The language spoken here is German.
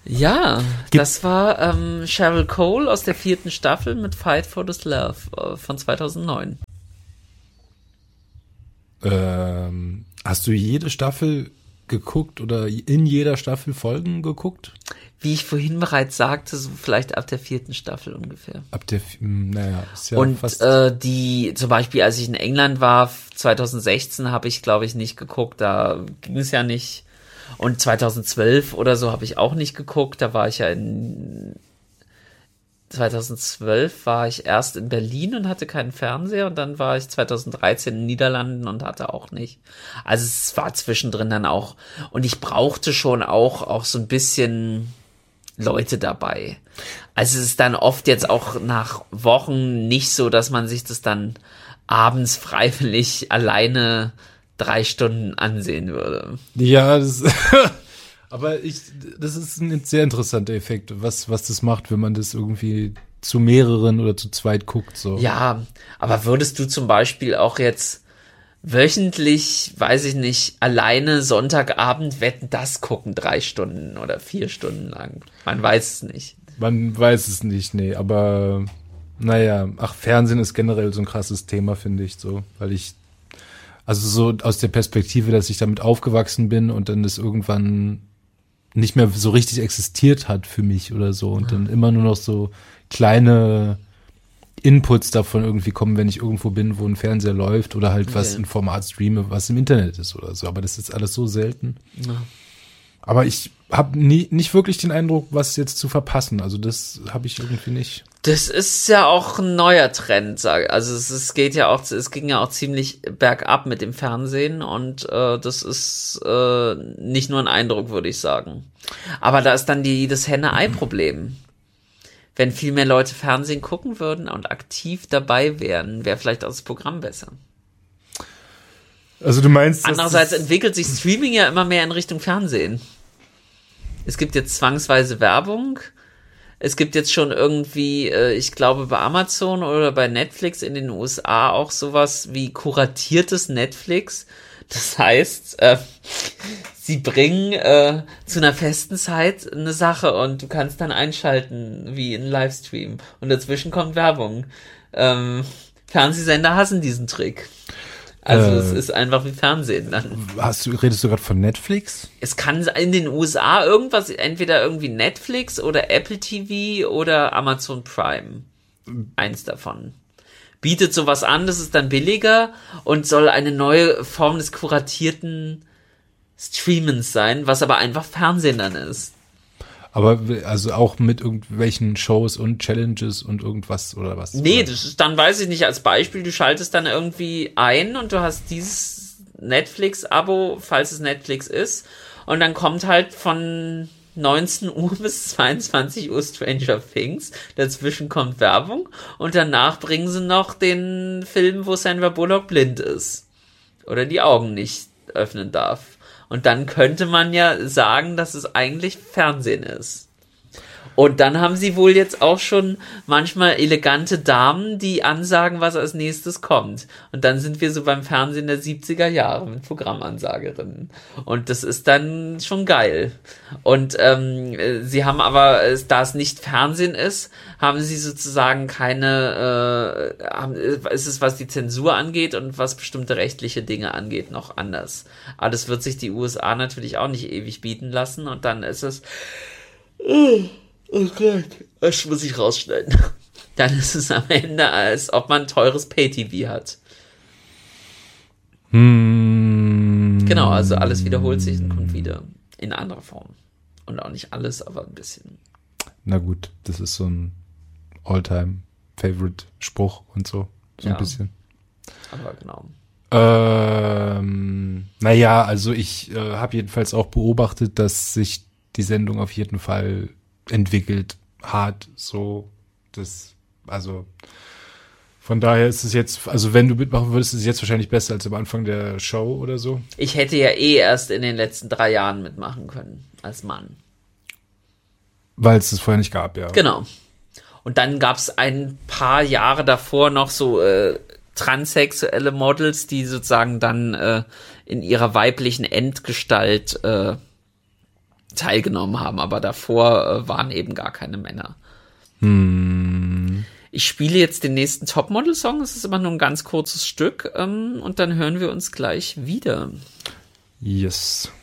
Ja, das war Cheryl Cole aus der 4. Staffel mit Fight for This Love von 2009. Hast du jede Staffel geguckt oder in jeder Staffel Folgen geguckt? Wie ich vorhin bereits sagte, so vielleicht ab der 4. Staffel ungefähr. Ist ja und fast. Die, zum Beispiel, als ich in England war, 2016 habe ich, glaube ich, nicht geguckt, da ging es ja nicht. Und 2012 oder so habe ich auch nicht geguckt, da war ich ja 2012 war ich erst in Berlin und hatte keinen Fernseher und dann war ich 2013 in den Niederlanden und hatte auch nicht. Also es war zwischendrin dann auch, und ich brauchte schon auch so ein bisschen Leute dabei. Also es ist dann oft jetzt auch nach Wochen nicht so, dass man sich das dann abends freiwillig alleine 3 Stunden ansehen würde. Ja, aber das ist ein sehr interessanter Effekt, was das macht, wenn man das irgendwie zu mehreren oder zu zweit guckt. So. Ja, aber würdest du zum Beispiel auch jetzt wöchentlich, weiß ich nicht, alleine Sonntagabend Wetten, das gucken 3 Stunden oder 4 Stunden lang? Man weiß es nicht. Man weiß es nicht, nee, aber naja, Fernsehen ist generell so ein krasses Thema, finde ich so, weil also so aus der Perspektive, dass ich damit aufgewachsen bin und dann das irgendwann nicht mehr so richtig existiert hat für mich oder so und dann immer nur noch so kleine Inputs davon irgendwie kommen, wenn ich irgendwo bin, wo ein Fernseher läuft oder halt was ein Format streame, was im Internet ist oder so. Aber das ist alles so selten. Ja. Aber ich habe nicht wirklich den Eindruck, was jetzt zu verpassen. Also das habe ich irgendwie nicht. Das ist ja auch ein neuer Trend, also es ging ja auch ziemlich bergab mit dem Fernsehen und das ist nicht nur ein Eindruck, würde ich sagen. Aber da ist dann das Henne-Ei-Problem. Wenn viel mehr Leute Fernsehen gucken würden und aktiv dabei wären, wäre vielleicht auch das Programm besser. Also du meinst, andererseits entwickelt sich Streaming ja immer mehr in Richtung Fernsehen. Es gibt jetzt zwangsweise Werbung. Es gibt jetzt schon irgendwie, ich glaube bei Amazon oder bei Netflix in den USA auch sowas wie kuratiertes Netflix. Das heißt, sie bringen zu einer festen Zeit eine Sache und du kannst dann einschalten wie in Livestream. Und dazwischen kommt Werbung. Fernsehsender hassen diesen Trick. Also es ist einfach wie Fernsehen dann. Redest du gerade von Netflix? Es kann in den USA irgendwas, entweder irgendwie Netflix oder Apple TV oder Amazon Prime. Eins davon. Bietet sowas an, das ist dann billiger und soll eine neue Form des kuratierten Streamens sein, was aber einfach Fernsehen dann ist. Aber also auch mit irgendwelchen Shows und Challenges und irgendwas oder was? Nee, das ist dann, weiß ich nicht, als Beispiel, du schaltest dann irgendwie ein und du hast dieses Netflix-Abo, falls es Netflix ist, und dann kommt halt von 19 Uhr bis 22 Uhr Stranger Things, dazwischen kommt Werbung und danach bringen sie noch den Film, wo Sandra Bullock blind ist oder die Augen nicht öffnen darf. Und dann könnte man ja sagen, dass es eigentlich Fernsehen ist. Und dann haben sie wohl jetzt auch schon manchmal elegante Damen, die ansagen, was als nächstes kommt. Und dann sind wir so beim Fernsehen der 70er Jahre mit Programmansagerinnen. Und das ist dann schon geil. Und sie haben aber, da es nicht Fernsehen ist, haben sie sozusagen keine, ist es, was die Zensur angeht und was bestimmte rechtliche Dinge angeht, noch anders. Aber das wird sich die USA natürlich auch nicht ewig bieten lassen. Und dann ist es... Oh Gott, das muss ich rausschneiden. Dann ist es am Ende, als ob man teures Pay-TV hat. Genau, also alles wiederholt sich und kommt wieder in anderer Form. Und auch nicht alles, aber ein bisschen. Na gut, das ist so ein All-Time-Favorite-Spruch und so ein bisschen. Aber genau. Naja, also ich habe jedenfalls auch beobachtet, dass sich die Sendung auf jeden Fall entwickelt, hart, so, also von daher ist es jetzt, also wenn du mitmachen würdest, ist es jetzt wahrscheinlich besser als am Anfang der Show oder so. Ich hätte ja erst in den letzten 3 Jahren mitmachen können, als Mann. Weil es das vorher nicht gab, ja. Genau. Und dann gab es ein paar Jahre davor noch so transsexuelle Models, die sozusagen dann in ihrer weiblichen Endgestalt teilgenommen haben, aber davor waren eben gar keine Männer. Ich spiele jetzt den nächsten Topmodel-Song, es ist aber nur ein ganz kurzes Stück und dann hören wir uns gleich wieder. Yes.